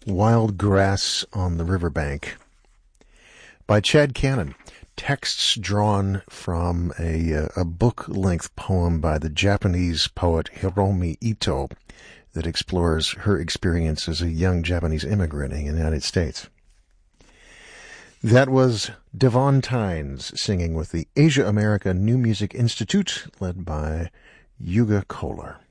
Wild Grass on the Riverbank by Chad Cannon. Texts drawn from a book-length poem by the Japanese poet Hiromi Ito that explores her experience as a young Japanese immigrant in the United States. That was Devon Tynes singing with the Asia America New Music Institute, led by Yuga Kolar.